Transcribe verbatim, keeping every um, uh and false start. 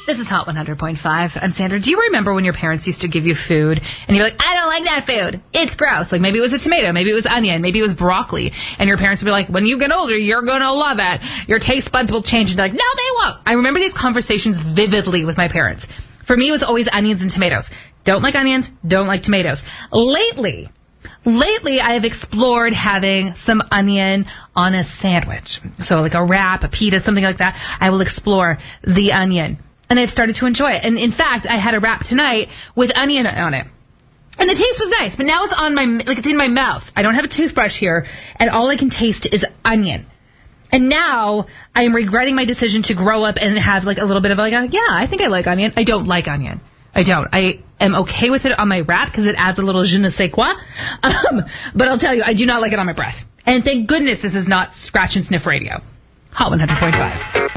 This is Hot one hundred point five. I'm Sandra. Do you remember when your parents used to give you food and you're like, I don't like that food. It's gross. Like maybe it was a tomato, maybe it was onion, maybe it was broccoli. And your parents would be like, when you get older, you're going to love it. Your taste buds will change. And you're like, no, they won't. I remember these conversations vividly with my parents. For me, it was always onions and tomatoes. Don't like onions, don't like tomatoes. Lately, lately I have explored having some onion on a sandwich. So like a wrap, a pita, something like that. I will explore the onion. And I've started to enjoy it. And in fact, I had a wrap tonight with onion on it. And the taste was nice, but now it's on my, like it's in my mouth. I don't have a toothbrush here, and all I can taste is onion. And now I am regretting my decision to grow up and have like a little bit of like, a, yeah, I think I like onion. I don't like onion. I don't. I am okay with it on my wrap because it adds a little je ne sais quoi. Um, but I'll tell you, I do not like it on my breath. And thank goodness this is not Scratch and Sniff Radio. Hot one hundred point five.